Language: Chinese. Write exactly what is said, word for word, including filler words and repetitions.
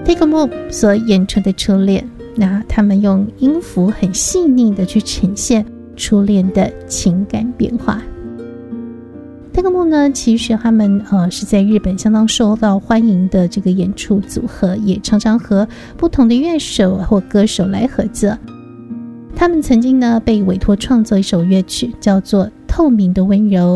Take a Move 所演出的初恋，那他们用音符很细腻的去呈现初恋的情感变化。Take a Move 呢，其实他们呃是在日本相当受到欢迎的这个演出组合，也常常和不同的乐手或歌手来合作。他们曾经呢被委托创作一首乐曲，叫做《透明的温柔》。